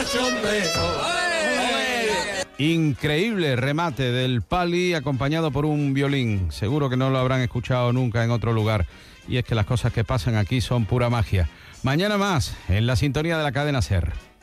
Increíble remate del Pali acompañado por un violín. Seguro que no lo habrán escuchado nunca en otro lugar. Y es que las cosas que pasan aquí son pura magia. Mañana más, en la sintonía de la cadena SER.